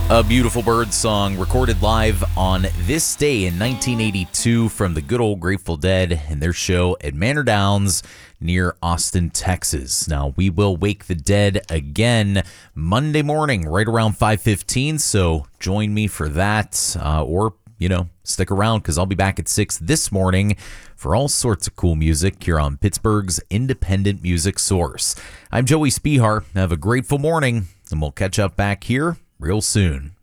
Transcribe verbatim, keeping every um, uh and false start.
A Beautiful Bird song recorded live on this day in nineteen eighty-two from the good old Grateful Dead and their show at Manor Downs near Austin, Texas. Now, we will wake the dead again Monday morning right around five fifteen, so join me for that, uh, or, you know, stick around because I'll be back at six this morning for all sorts of cool music here on Pittsburgh's independent music source. I'm Joey Spihar. Have a grateful morning, and we'll catch up back here real soon.